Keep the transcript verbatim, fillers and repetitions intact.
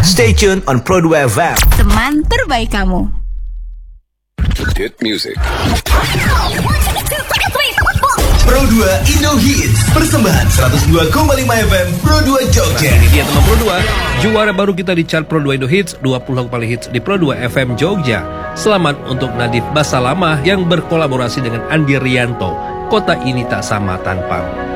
Stay tuned on Pro dua F M. Teman terbaik kamu. Hit music. Pro dua Indo Hits, persembahan seratus dua koma lima F M Pro dua Jogja. Nah, ini dia teman Pro dua, juara baru kita di chart Pro dua Indo Hits, dua puluh lagu paling hits di Pro dua F M Jogja. Selamat untuk Nadif Basalamah yang berkolaborasi dengan Andi Rianto. Kota ini tak sama tanpamu.